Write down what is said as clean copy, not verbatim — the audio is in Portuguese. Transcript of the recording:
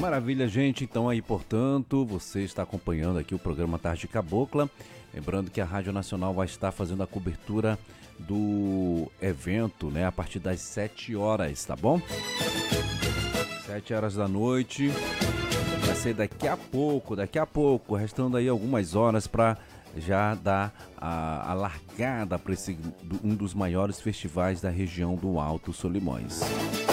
Maravilha, gente. Então aí, portanto, você está acompanhando aqui o programa Tarde Cabocla. Lembrando que a Rádio Nacional vai estar fazendo a cobertura do evento, né, a partir das 7 horas, tá bom? 7 horas da noite. Vai ser daqui a pouco, restando aí algumas horas para já dar a largada para um dos maiores festivais da região do Alto Solimões.